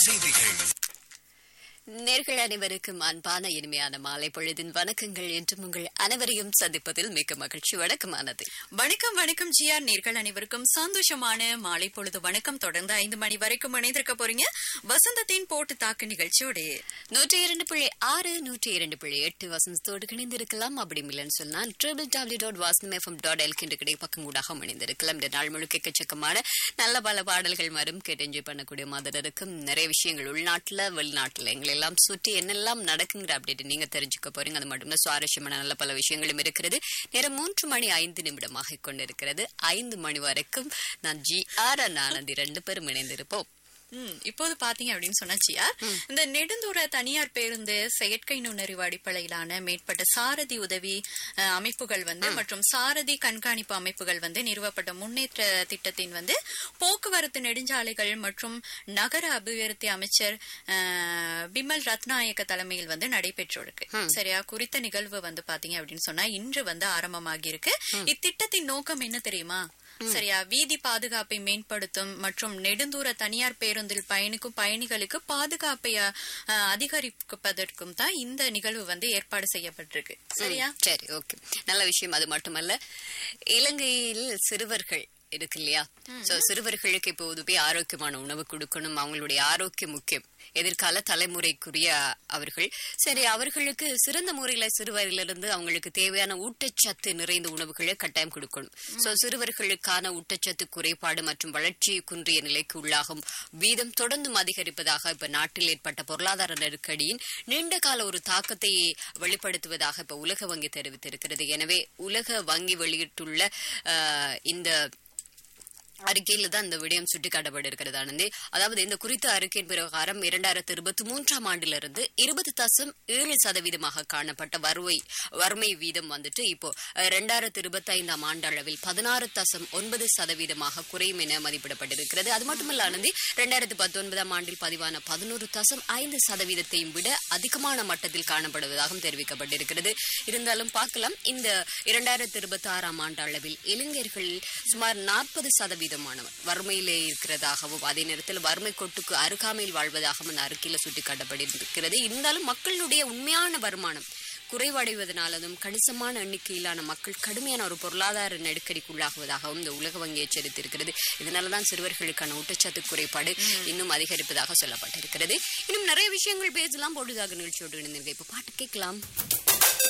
செய்திகள். நேர்கள் அனைவருக்கும் அன்பான இனிமையான மாலை பொழுதின் வணக்கங்கள். என்றும் உங்கள் அனைவரையும் சந்திப்பதில் மிக்க மகிழ்ச்சி. வணக்கமானது. வணக்கம் வணக்கம் ஜிஆர். நேர்கள் அனைவருக்கும் சந்தோஷமான மாலை பொழுது வணக்கம். தொடர்ந்து 5 மணி வரைக்கும் இணைந்திருக்க போறீங்க வசந்தத்தின் போட்டு தாக்கு நிகழ்ச்சியோட 102.6 102.8 வசந்தத்தோடு இணைந்திருக்கலாம். அப்படி இல்லைன்னு சொன்னால் www.vasanamfm.lk என்ற கிடை பக்கம் ஊடாக இணைந்திருக்கலாம். இந்த நாள் முழுக்க எக்கச்சக்கமான நல்ல பல பாடல்கள் வரும் கேட்டு என்ஜாய் பண்ணக்கூடிய மாதிரி இருக்கும். நிறைய விஷயங்கள் உள்நாட்டுல வெளிநாட்டுல எங்களை எல்லாம் சுற்றி என்னெல்லாம் நடக்குங்கிற அப்டேட் நீங்க தெரிஞ்சுக்க போறீங்க. அது மட்டும் சுவாரஸ்யமான நல்ல பல விஷயங்களும் இருக்கிறது. நேரம் 3:05 ஆகிக் கொண்டிருக்கிறது. 5 மணி வரைக்கும் நான் ஜிஆர் ஆனந்தி 2 பேரும் இணைந்திருப்போம். இப்போது பாத்தீங்க அப்படின்னு சொன்னாச்சியா, இந்த நெடுந்தூர தனியார் பேருந்து செயற்கை நுண்ணறிவு அடிப்படையிலான மேற்பட்ட சாரதி உதவி அமைப்புகள் மற்றும் சாரதி கண்காணிப்பு அமைப்புகள் நிறுவப்பட்ட முன்னேற்ற திட்டத்தின் போக்குவரத்து நெடுஞ்சாலைகள் மற்றும் நகர அபிவிருத்தி அமைச்சர் பிமல் ரத்நாயக்க தலைமையில் நடைபெற்றிருக்கு. சரியா, குறித்த நிகழ்வு பாத்தீங்க அப்படின்னு சொன்னா இன்று ஆரம்பமாகி இருக்கு. இத்திட்டத்தின் நோக்கம் என்ன தெரியுமா? சரியா, வீதி பாதுகாப்பை மேம்படுத்தும் மற்றும் நெடுந்தூர தனியார் பேருந்தில் பயணிக்கும் பயணிகளுக்கு பாதுகாப்பை அதிகரிப்பதற்கும் தான் இந்த நிகழ்வு ஏற்பாடு செய்யப்பட்டிருக்கு. சரியா, சரி, ஓகே, நல்ல விஷயம். அது மட்டுமல்ல, இலங்கையில் சிறுவர்கள் இருக்கு இல்லையா, சிறுவர்களுக்கு இப்போது ஆரோக்கியமான உணவு கொடுக்கணும். அவங்களுடைய ஆரோக்கியம் முக்கியம். எதிர்கால தலைமுறைக்குரிய அவர்கள். சரி, அவர்களுக்கு சிறந்த முறையில சிறுவரிலிருந்து அவங்களுக்கு தேவையான ஊட்டச்சத்து நிறைந்த உணவுகளை கட்டாயம் கொடுக்கணும். சிறுவர்களுக்கான ஊட்டச்சத்து குறைபாடு மற்றும் வளர்ச்சி குன்றிய நிலைக்கு உள்ளாகும் வீதம் தொடர்ந்தும் அதிகரிப்பதாக இப்ப நாட்டில் ஏற்பட்ட பொருளாதார நெருக்கடியின் நீண்ட கால ஒரு தாக்கத்தை வெளிப்படுத்துவதாக இப்ப உலக வங்கி தெரிவித்திருக்கிறது. எனவே உலக வங்கி வெளியிட்டுள்ள இந்த அறிக்கையில தான் இந்த விடயம் சுட்டிக்காட்டப்பட்டிருக்கிறது ஆனந்தி. அதாவது இந்த குறித்த அறிக்கையின் பிரகாரம் 2023 ஆண்டிலிருந்து 20.7% காணப்பட்ட வறுமை வீதம் இப்போ 2025 ஆண்டு அளவில் 16.9% குறையும் என மதிப்பிடப்பட்டிருக்கிறது. அது மட்டுமல்ல ஆனந்தி, 2019 ஆண்டில் பதிவான 11.5% விட அதிகமான மட்டத்தில் காணப்படுவதாகவும் தெரிவிக்கப்பட்டிருக்கிறது. இருந்தாலும் பார்க்கலாம், இந்த 2026 ஆண்டு அளவில் இளைஞர்கள் சுமார் 40% வறுமையிலே இருக்கிறதாகவும் அதே நேரத்தில் வறுமை கோட்டுக்கு அருகாமையில் வாழ்வதாகவும் அந்த அறிக்கையில சுட்டிக்காட்டப்பட்டிருக்கிறது. இருந்தாலும் மக்களுடைய உண்மையான வருமானம் குறைவடைவதனாலும் கணிசமான எண்ணிக்கையிலான மக்கள் கடுமையான ஒரு பொருளாதார நெருக்கடிக்குள்ளாகுவதாகவும் இந்த உலக வங்கி எச்சரித்திருக்கிறது. இதனாலதான் சிறுவர்களுக்கான ஊட்டச்சத்து குறைபாடு இன்னும் அதிகரிப்பதாக சொல்லப்பட்டிருக்கிறது. இன்னும் நிறைய விஷயங்கள் பேசலாம். பொழுதாக நிகழ்ச்சியோடு இணைந்திருக்க இப்ப பாட்டு கேட்கலாம்.